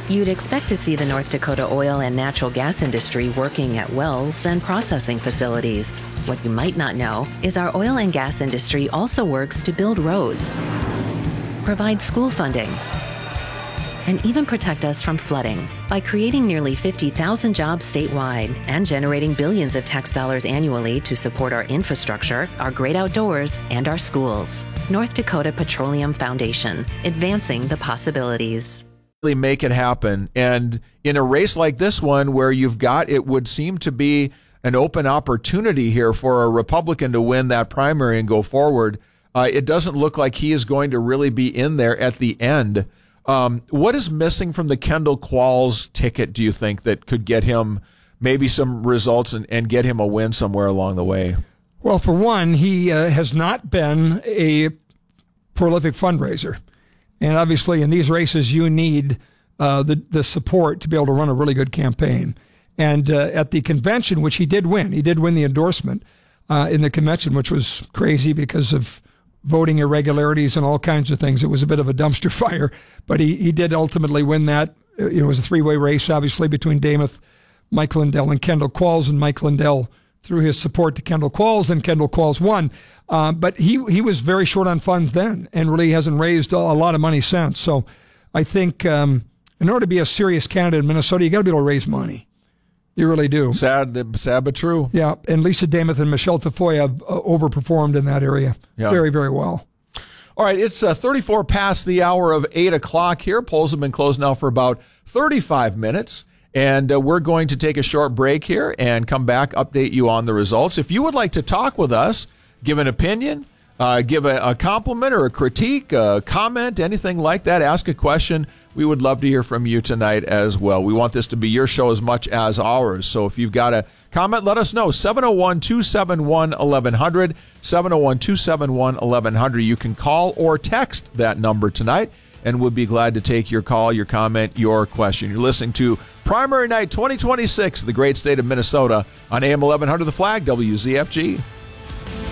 You'd expect to see the North Dakota oil and natural gas industry working at wells and processing facilities. What you might not know is our oil and gas industry also works to build roads, provide school funding, and even protect us from flooding by creating nearly 50,000 jobs statewide and generating billions of tax dollars annually to support our infrastructure, our great outdoors, and our schools. North Dakota Petroleum Foundation, advancing the possibilities. Make it happen. And in a race like this one, where you've got, it would seem to be an open opportunity here for a Republican to win that primary and go forward, it doesn't look like he is going to really be in there at the end. What is missing from the Kendall Qualls ticket, do you think, that could get him maybe some results and get him a win somewhere along the way? Well, for one, he has not been a prolific fundraiser. And obviously in these races, you need the support to be able to run a really good campaign. And at the convention, which he did win the endorsement in the convention, which was crazy because of voting irregularities and all kinds of things. It was a bit of a dumpster fire, but he did ultimately win that. It was a three-way race, obviously, between Dameth, Mike Lindell, and Kendall Qualls, and Mike Lindell threw his support to Kendall Qualls, and Kendall Qualls won. But he was very short on funds then and really hasn't raised a lot of money since. So I think in order to be a serious candidate in Minnesota, you got to be able to raise money. You really do. Sad but true. Yeah, and Lisa Dameth and Michelle Tafoya have overperformed in that area very, very well. All right, it's 34 past the hour of 8 o'clock here. Polls have been closed now for about 35 minutes. And we're going to take a short break here and come back, update you on the results. If you would like to talk with us, give an opinion, give a compliment or a critique, a comment, anything like that, ask a question, we would love to hear from you tonight as well. We want this to be your show as much as ours. So if you've got a comment, let us know. 701-271-1100, 701-271-1100. You can call or text that number tonight, and we'll be glad to take your call, your comment, your question. You're listening to Primary Night 2026, the great state of Minnesota, on AM 1100 The Flag, WZFG.